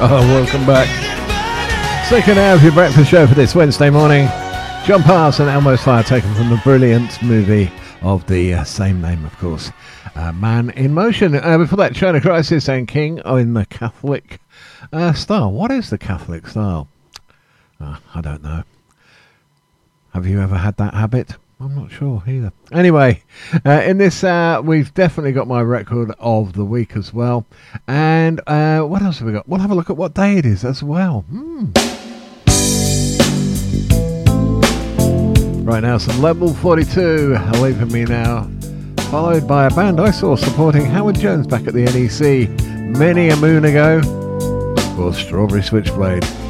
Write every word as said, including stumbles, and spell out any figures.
Oh, welcome back. Second hour of your breakfast show for this Wednesday morning. John Pass and Elmo's Fire, taken from the brilliant movie of the uh, same name, of course. Uh, Man in Motion. Uh, before that, China Crisis and King in the Catholic uh, style. What is the Catholic style? Uh, I don't know. Have you ever had that habit? I'm not sure either. Anyway, uh, in this, uh, we've definitely got my record of the week as well. And uh, what else have we got? We'll have a look at what day it is as well. Hmm. Right now, some Level forty-two, Leaving Me Now, followed by a band I saw supporting Howard Jones back at the N E C many a moon ago, called Strawberry Switchblade.